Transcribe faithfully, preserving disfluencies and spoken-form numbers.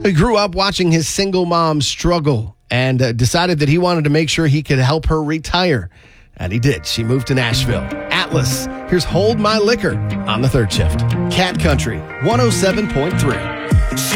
He grew up watching his single mom struggle and uh, decided that he wanted to make sure he could help her retire. And he did. She moved to Nashville. Atlas, here's Hold My Liquor on the third shift. Cat Country, one oh seven point three.